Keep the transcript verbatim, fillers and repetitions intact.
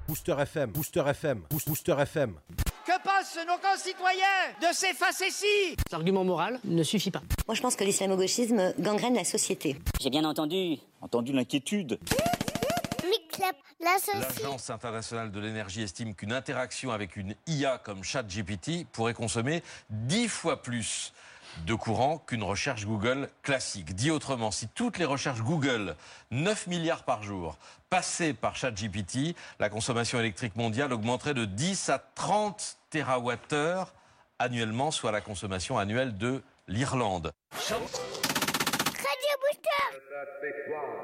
Booster F M, Booster F M, Booster F M. Que pensent nos concitoyens de ces facéties ? L'argument moral ne suffit pas. Moi, je pense que l'islamo-gauchisme gangrène la société. J'ai bien entendu, entendu l'inquiétude. L'Agence internationale de l'énergie estime qu'une interaction avec une I A comme ChatGPT pourrait consommer dix fois plus de courant qu'une recherche Google classique. Dit autrement, si toutes les recherches Google, neuf milliards par jour, passaient par ChatGPT, la consommation électrique mondiale augmenterait de dix à trente térawattheures annuellement, soit la consommation annuelle de l'Irlande. Radio Booster.